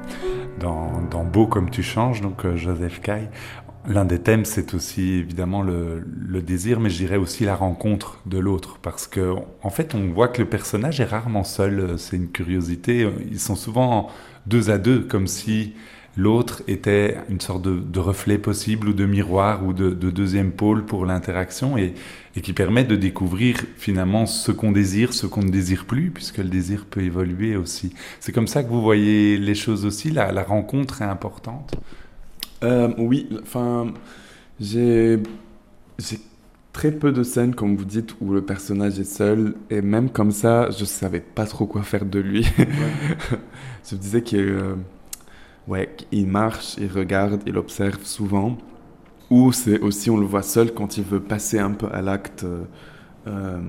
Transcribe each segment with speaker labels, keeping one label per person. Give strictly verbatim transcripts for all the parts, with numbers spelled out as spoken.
Speaker 1: dans, dans Beau comme tu changes, donc euh, Joseph Caille. L'un des thèmes, c'est aussi évidemment le, le désir, mais je dirais aussi la rencontre de l'autre, parce que en fait, on voit que le personnage est rarement seul. C'est une curiosité. Ils sont souvent deux à deux, comme si l'autre était une sorte de, de reflet possible ou de miroir ou de, de deuxième pôle pour l'interaction et, et qui permet de découvrir finalement ce qu'on désire, ce qu'on ne désire plus, puisque le désir peut évoluer aussi. C'est comme ça que vous voyez les choses aussi. La, la rencontre est importante.
Speaker 2: Euh, oui, enfin, j'ai, j'ai très peu de scènes, comme vous dites, où le personnage est seul, et même comme ça, je savais pas trop quoi faire de lui.
Speaker 1: Ouais.
Speaker 2: Je me disais qu'il, euh, ouais, qu'il marche, il regarde, il observe souvent, ou c'est aussi, on le voit seul quand il veut passer un peu à l'acte, euh,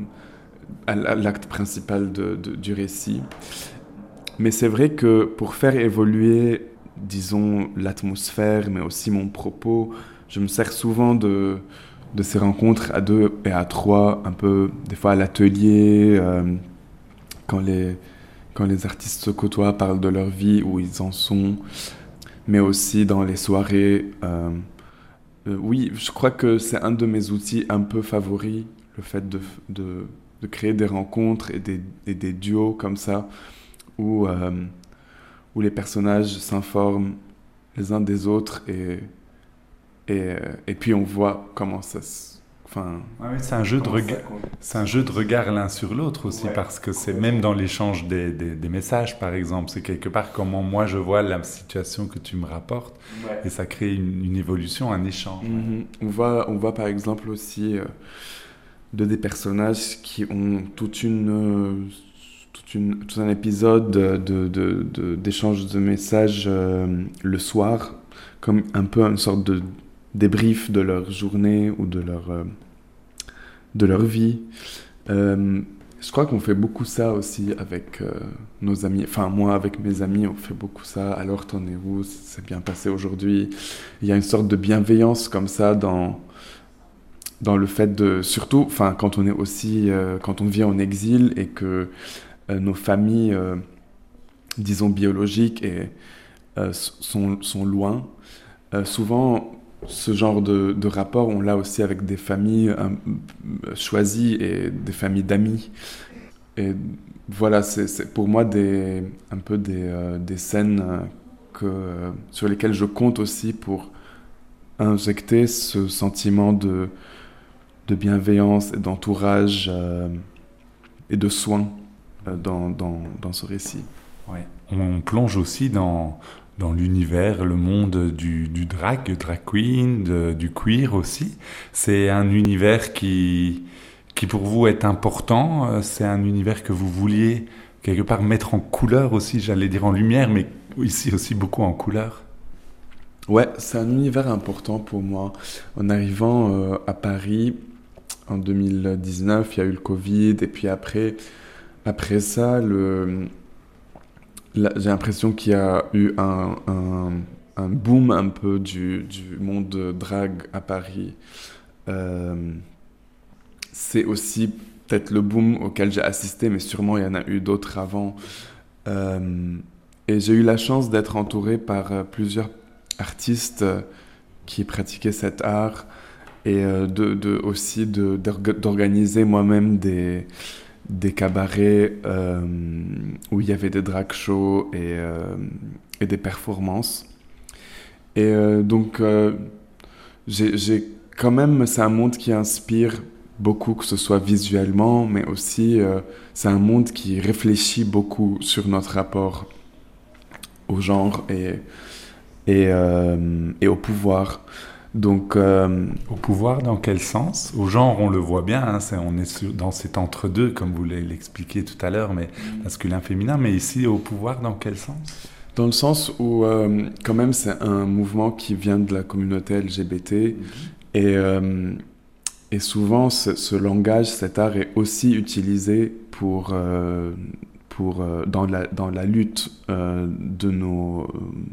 Speaker 2: à l'acte principal de, de, du récit. Mais c'est vrai que pour faire évoluer, disons, l'atmosphère, mais aussi mon propos, je me sers souvent de, de ces rencontres à deux et à trois, un peu, des fois à l'atelier, euh, quand, les, quand les artistes se côtoient, parlent de leur vie, où ils en sont, mais aussi dans les soirées. Euh, euh, oui, je crois que c'est un de mes outils un peu favoris, le fait de, de, de créer des rencontres et des, et des duos comme ça, où, euh, où les personnages s'informent les uns des autres et, et, et puis on voit comment ça se... Enfin,
Speaker 1: Ah oui, c'est un jeu de regard, c'est un jeu de regard l'un sur l'autre aussi, ouais, parce que c'est même dans l'échange des, des, des messages, par exemple, c'est quelque part comment moi je vois la situation que tu me rapportes, ouais, et ça crée une, une évolution, un échange.
Speaker 2: Mm-hmm. On voit, on voit par exemple aussi euh, de des personnages qui ont toute une, euh, toute une, tout un épisode de, de, de, d'échange de messages euh, le soir, comme un peu une sorte de débrief de leur journée ou de leur, euh, de leur vie. Euh, je crois qu'on fait beaucoup ça aussi avec euh, nos amis. Enfin, moi, avec mes amis, on fait beaucoup ça. Alors, t'en es où? C'est bien passé aujourd'hui. Il y a une sorte de bienveillance comme ça dans, dans le fait de... Surtout, enfin, quand on est aussi... Euh, quand on vit en exil et que euh, nos familles, euh, disons, biologiques et, euh, sont, sont loin, euh, souvent... Ce genre de, de rapport, on l'a aussi avec des familles euh, choisies et des familles d'amis. Et voilà, c'est, c'est pour moi des, un peu des, euh, des scènes que, euh, sur lesquelles je compte aussi pour injecter ce sentiment de, de bienveillance et d'entourage euh, et de soin euh, dans, dans, dans ce récit.
Speaker 1: Ouais. On plonge aussi dans... dans l'univers, le monde du, du drag, du drag queen, de, du queer aussi. C'est un univers qui, qui pour vous est important, c'est un univers que vous vouliez quelque part mettre en couleur aussi, j'allais dire en lumière, mais ici aussi beaucoup en couleur.
Speaker 2: Ouais, c'est un univers important pour moi. En arrivant euh, à Paris en deux mille dix-neuf, il y a eu le Covid, et puis après, après ça, le... Là, j'ai l'impression qu'il y a eu un, un, un boom un peu du, du monde de drague à Paris. Euh, c'est aussi peut-être le boom auquel j'ai assisté, mais sûrement il y en a eu d'autres avant. Euh, et j'ai eu la chance d'être entouré par euh, plusieurs artistes euh, qui pratiquaient cet art et euh, de, de, aussi de, d'organiser moi-même des... des cabarets euh, où il y avait des drag shows et, euh, et des performances. Et euh, donc, euh, j'ai, j'ai quand même, c'est un monde qui inspire beaucoup, que ce soit visuellement, mais aussi, euh, c'est un monde qui réfléchit beaucoup sur notre rapport au genre et, et, euh, et au pouvoir. Donc, euh,
Speaker 1: au pouvoir, dans quel sens? Au genre, on le voit bien, hein, c'est, on est sur, dans cet entre-deux, comme vous l'expliquiez tout à l'heure, mais masculin-féminin, mais ici, au pouvoir, dans quel sens?
Speaker 2: Dans le sens où, euh, quand même, c'est un mouvement qui vient de la communauté L G B T, mm-hmm. et, euh, et souvent, ce, ce langage, cet art est aussi utilisé pour, euh, pour, euh, dans, la, dans la lutte euh, de nos,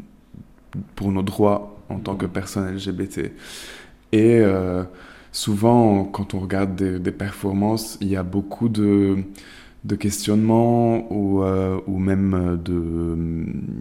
Speaker 2: pour nos droits en tant que personne L G B T. Et euh, souvent, quand on regarde des, des performances, il y a beaucoup de, de questionnements ou, euh, ou même de,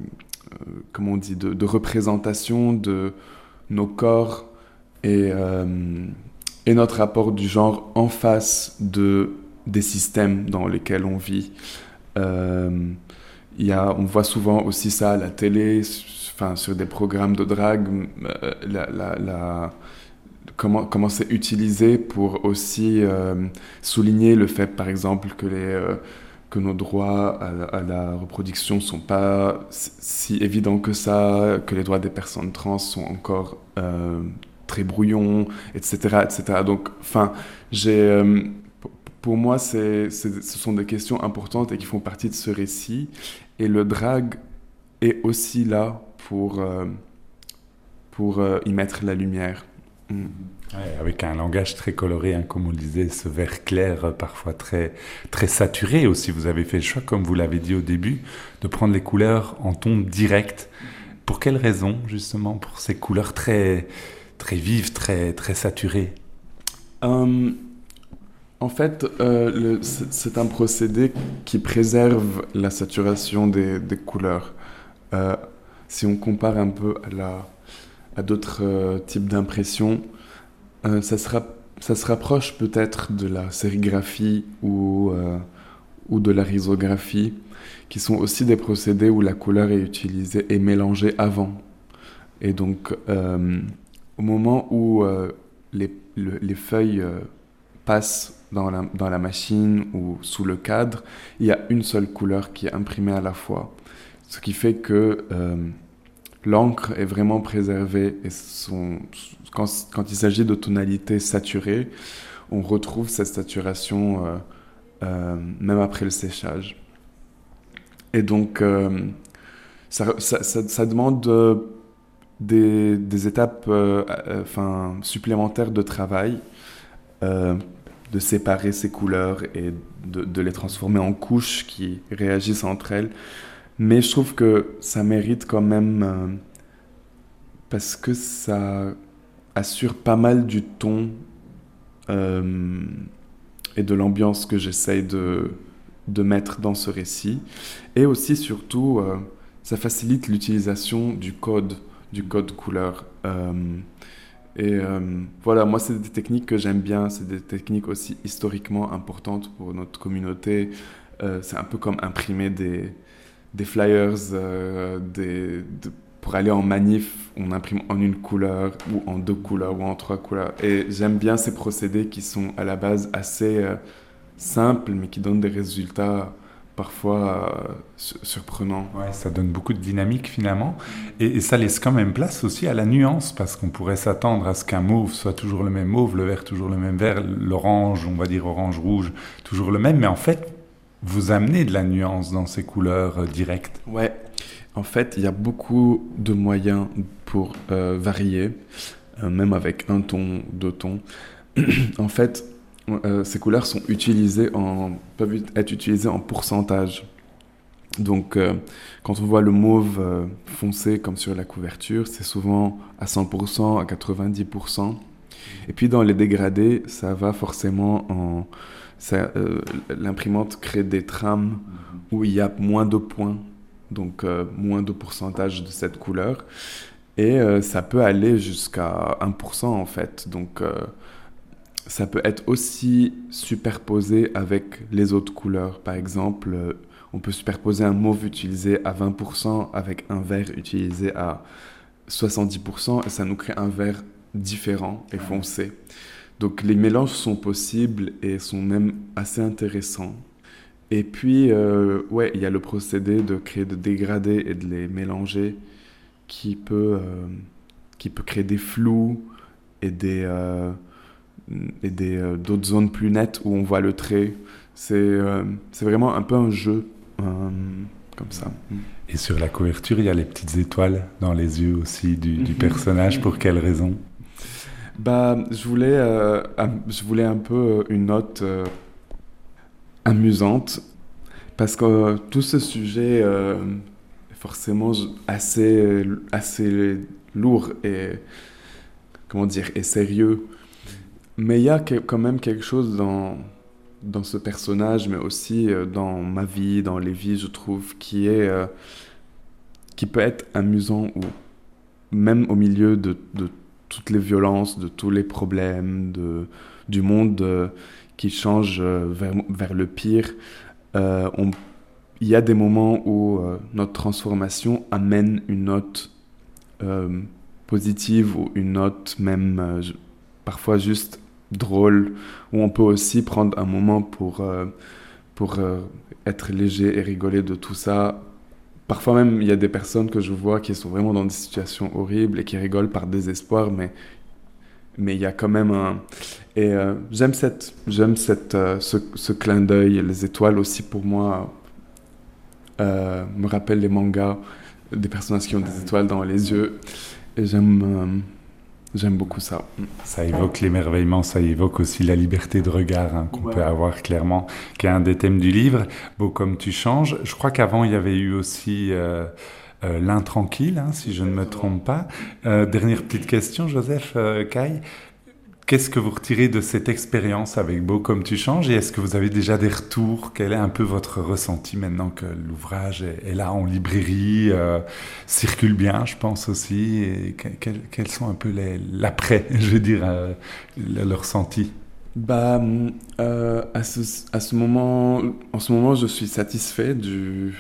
Speaker 2: comment on dit, de, de représentation de nos corps et, euh, et notre rapport du genre en face de, des systèmes dans lesquels on vit. Euh, y a, on voit souvent aussi ça à la télé, enfin, sur des programmes de drague, euh, la, la, la, comment, comment c'est utilisé pour aussi euh, souligner le fait, par exemple, que, les, euh, que nos droits à la, à la reproduction ne sont pas si évidents que ça, que les droits des personnes trans sont encore euh, très brouillons, et cetera, et cetera. Donc, enfin, j'ai... Euh, pour moi, c'est, c'est, ce sont des questions importantes et qui font partie de ce récit. Et le drag est aussi là pour, euh, pour euh, y mettre la lumière. Mm.
Speaker 1: Ouais, avec un langage très coloré, hein, comme on le disait, ce vert clair, euh, parfois très, très saturé aussi. Vous avez fait le choix, comme vous l'avez dit au début, de prendre les couleurs en ton direct. Pour quelle raison, justement, pour ces couleurs très, très vives, très, très saturées?
Speaker 2: um... En fait, euh, le, c'est, c'est un procédé qui préserve la saturation des, des couleurs. Euh, si on compare un peu à, la, à d'autres euh, types d'impressions, euh, ça, sera, ça se rapproche peut-être de la sérigraphie ou, euh, ou de la risographie, qui sont aussi des procédés où la couleur est utilisée et mélangée avant. Et donc, euh, au moment où euh, les, le, les feuilles euh, passent Dans la, dans la machine ou sous le cadre, il y a une seule couleur qui est imprimée à la fois. Ce qui fait que euh, l'encre est vraiment préservée. Et son, quand, quand il s'agit de tonalités saturées, on retrouve cette saturation euh, euh, même après le séchage. Et donc, euh, ça, ça, ça, ça demande euh, des, des étapes euh, euh, enfin, supplémentaires de travail. Euh, de séparer ces couleurs et de, de les transformer en couches qui réagissent entre elles. Mais je trouve que ça mérite quand même, euh, parce que ça assure pas mal du ton euh, et de l'ambiance que j'essaye de, de mettre dans ce récit. Et aussi, surtout, euh, ça facilite l'utilisation du code, du code couleur. Euh, Et euh, voilà, moi, c'est des techniques que j'aime bien. C'est des techniques aussi historiquement importantes pour notre communauté. Euh, c'est un peu comme imprimer des, des flyers euh, des, de, pour aller en manif. On imprime en une couleur ou en deux couleurs ou en trois couleurs. Et j'aime bien ces procédés qui sont à la base assez euh, simples, mais qui donnent des résultats parfois euh, surprenant.
Speaker 1: Ouais, ça donne beaucoup de dynamique finalement. Et, et ça laisse quand même place aussi à la nuance, parce qu'on pourrait s'attendre à ce qu'un mauve soit toujours le même mauve, le vert toujours le même vert, l'orange, on va dire orange-rouge, toujours le même. Mais en fait, vous amenez de la nuance dans ces couleurs euh, directes.
Speaker 2: Ouais, en fait, il y a beaucoup de moyens pour euh, varier, euh, même avec un ton, deux tons. En fait, Euh, ces couleurs sont utilisées en, peuvent être utilisées en pourcentage. Donc, euh, quand on voit le mauve euh, foncé comme sur la couverture, c'est souvent à cent pour cent, à quatre-vingt-dix pour cent. Et puis, dans les dégradés, ça va forcément en... Ça, euh, l'imprimante crée des trames où il y a moins de points, donc euh, moins de pourcentage de cette couleur. Et euh, ça peut aller jusqu'à un pour cent, en fait. Donc... Euh, ça peut être aussi superposé avec les autres couleurs. Par exemple, euh, on peut superposer un mauve utilisé à vingt pour cent avec un vert utilisé à soixante-dix pour cent et ça nous crée un vert différent et foncé. Donc les mélanges sont possibles et sont même assez intéressants. Et puis, euh, ouais, il y a le procédé de créer des dégradés et de les mélanger qui peut, euh, qui peut créer des flous et des... Euh, et des, euh, d'autres zones plus nettes où on voit le trait. C'est, euh, c'est vraiment un peu un jeu, euh, comme ça.
Speaker 1: Et sur la couverture, il y a les petites étoiles dans les yeux aussi du, du personnage. Pour quelle raison?
Speaker 2: Bah, je voulais, euh, je voulais un peu une note euh, amusante, parce que euh, tout ce sujet euh, est forcément assez, assez lourd et, comment dire, et sérieux. Mais il y a quand même quelque chose dans, dans ce personnage, mais aussi dans ma vie, dans les vies, je trouve, qui est, euh, qui peut être amusant ou même au milieu de, de toutes les violences, de tous les problèmes, de, du monde euh, qui change euh, vers, vers le pire. Euh, on, il y a des moments où euh, notre transformation amène une note euh, positive ou une note même euh, parfois juste drôle, où on peut aussi prendre un moment pour, euh, pour euh, être léger et rigoler de tout ça. Parfois même, il y a des personnes que je vois qui sont vraiment dans des situations horribles et qui rigolent par désespoir, mais mais il y a quand même un... Et euh, j'aime, cette, j'aime cette, euh, ce, ce clin d'œil. Les étoiles aussi, pour moi, euh, me rappellent les mangas, des personnages qui ont des étoiles dans les yeux. Et j'aime, euh, j'aime beaucoup ça.
Speaker 1: Ça évoque l'émerveillement, ça évoque aussi la liberté de regard hein, qu'on ouais. peut avoir clairement, qui est un des thèmes du livre. Beau comme tu changes. Je crois qu'avant, il y avait eu aussi... Euh, Euh, l'intranquille, hein, si je ne me trompe pas. Euh, dernière petite question, Joseph euh, Caille. Qu'est-ce que vous retirez de cette expérience avec Beau comme tu changes et est-ce que vous avez déjà des retours? Quel est un peu votre ressenti maintenant que l'ouvrage est, est là en librairie, euh, circule bien, je pense aussi. Et que, que, quels sont un peu les, l'après, je veux dire, euh, le, le ressenti?
Speaker 2: Bah, euh, à ce, à ce moment, en ce moment, je suis satisfait du...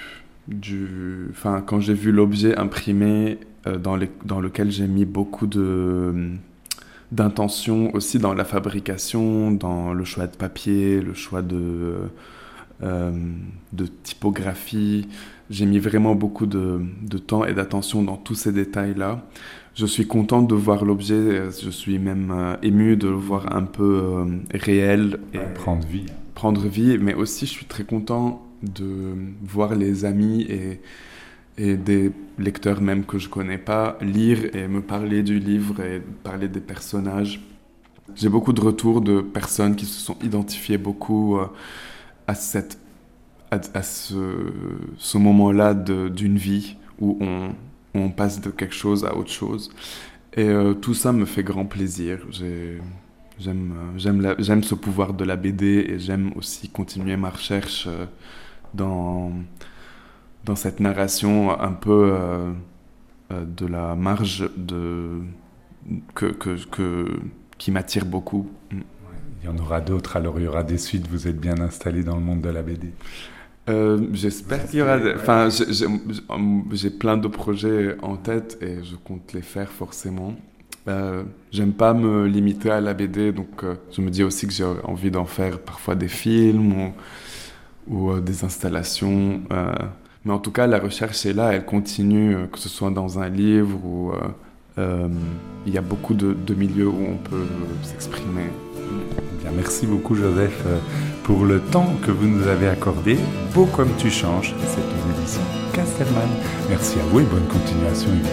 Speaker 2: Du, enfin, quand j'ai vu l'objet imprimé euh, dans, les, dans lequel j'ai mis beaucoup de, d'intention aussi dans la fabrication, dans le choix de papier, le choix de, euh, de typographie, j'ai mis vraiment beaucoup de, de temps et d'attention dans tous ces détails-là. Je suis content de voir l'objet, je suis même euh, ému de le voir un peu euh, réel.
Speaker 1: Et prendre vie.
Speaker 2: Prendre vie, mais aussi je suis très content de voir les amis et, et des lecteurs même que je connais pas lire et me parler du livre et parler des personnages. J'ai beaucoup de retours de personnes qui se sont identifiées beaucoup euh, à, cette, à, à ce, ce moment-là de, d'une vie où on, on passe de quelque chose à autre chose. Et euh, tout ça me fait grand plaisir. J'ai... J'aime, j'aime, la, j'aime ce pouvoir de la B D et j'aime aussi continuer ma recherche euh, dans, dans cette narration un peu euh, euh, de la marge de, que, que, que, qui m'attire beaucoup.
Speaker 1: Il y en aura d'autres, alors il y aura des suites, vous êtes bien installé dans le monde de la B D.
Speaker 2: Euh, j'espère qu'il y aura... Des... Enfin, j'ai, j'ai, j'ai plein de projets en tête et je compte les faire forcément. Euh, j'aime pas me limiter à la B D, donc euh, je me dis aussi que j'ai envie d'en faire parfois des films ou, ou euh, des installations. Euh, mais en tout cas, la recherche est là, elle continue, euh, que ce soit dans un livre ou... Euh, euh, il y a beaucoup de, de milieux où on peut euh, s'exprimer.
Speaker 1: Bien, merci beaucoup Joseph pour le temps que vous nous avez accordé. Beau comme tu changes, c'est aux éditions Casterman. Merci à vous et bonne continuation.